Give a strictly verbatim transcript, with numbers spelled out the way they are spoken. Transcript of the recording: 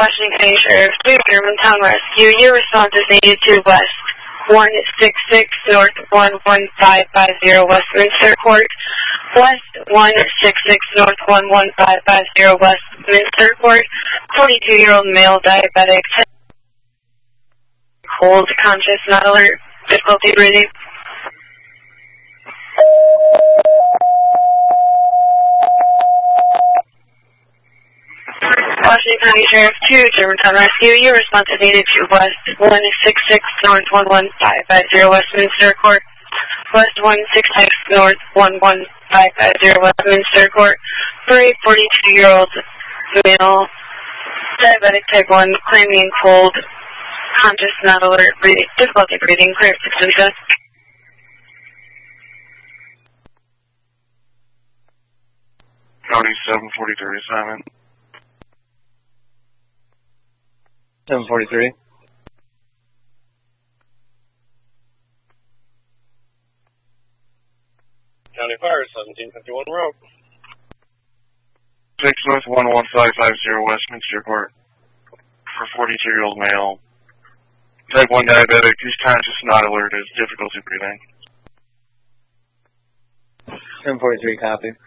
Washington County Sheriff, two Germantown Rescue. Your response is needed to West one six six North one one five five zero Westminster Court. West one six six North one one five five zero Westminster Court. forty-two-year-old male diabetic, cold, conscious, not alert, difficulty breathing. Washington County Sheriff, two Germantown Rescue. Your response is needed to West one six six North one one five five zero Westminster Court. West one six six North one one five five zero Westminster Court. For a forty-two-year-old male, diabetic type one, claiming cold, conscious, not alert, breathing, difficulty breathing, clear system. County seven forty-three assignment. seven forty-three. County Fire, seventeen fifty-one Road. six North one one five five zero Westminster Court. For forty-two-year-old male. Type one diabetic, who's conscious, not alert, has difficulty breathing. seven forty-three, copy.